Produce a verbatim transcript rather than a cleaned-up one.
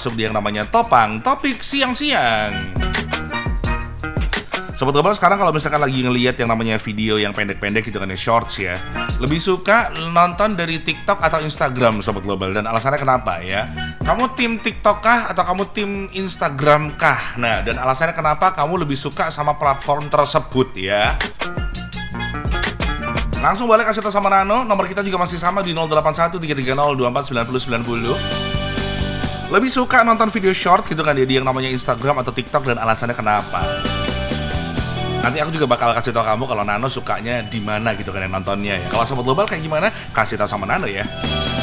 masuk di yang namanya Topang Topik Siang-Siang. Sobat Global, sekarang kalau misalkan lagi ngelihat yang namanya video yang pendek-pendek gitu kan ya, shorts ya, lebih suka nonton dari TikTok atau Instagram, Sobat Global. Dan alasannya kenapa ya? Kamu tim TikTok kah atau kamu tim Instagram kah? Nah, dan alasannya kenapa kamu lebih suka sama platform tersebut ya? Langsung balik kasih tau sama Nano. Nomor kita juga masih sama di nol delapan satu tiga tiga nol dua empat sembilan nol sembilan nol. Lebih suka nonton video short gitu kan ya di yang namanya Instagram atau TikTok, dan alasannya kenapa? Nanti aku juga bakal kasih tau kamu kalau Nano sukanya di mana gitu kan ya nontonnya ya. Kalau Sobat Global kayak gimana? Kasih tau sama Nano ya.